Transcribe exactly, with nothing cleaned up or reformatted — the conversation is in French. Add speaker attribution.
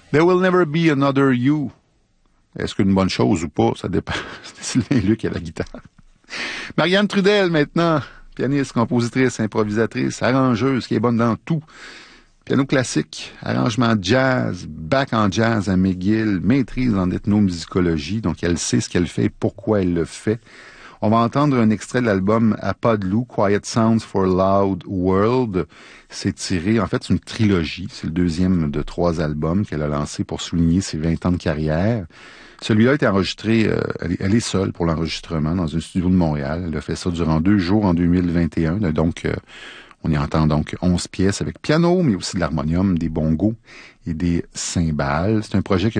Speaker 1: There will never be another you. Est-ce qu'une bonne chose ou pas? Ça dépend. C'est Sylvain Luc à la guitare. Marianne Trudel, maintenant. Pianiste, compositrice, improvisatrice, arrangeuse, qui est bonne dans tout. Piano classique, arrangement jazz, bac en jazz à McGill, maîtrise en ethnomusicologie, donc elle sait ce qu'elle fait et pourquoi elle le fait. On va entendre un extrait de l'album À pas de loup, Quiet Sounds for Loud World. C'est tiré, en fait, c'est une trilogie. C'est le deuxième de trois albums qu'elle a lancé pour souligner ses vingt ans de carrière. Celui-là a été enregistré, euh, elle, est, elle est seule pour l'enregistrement dans un studio de Montréal. Elle a fait ça durant deux jours en deux mille vingt et un. Donc, euh, on y entend donc onze pièces avec piano, mais aussi de l'harmonium, des bongos et des cymbales. C'est un projet que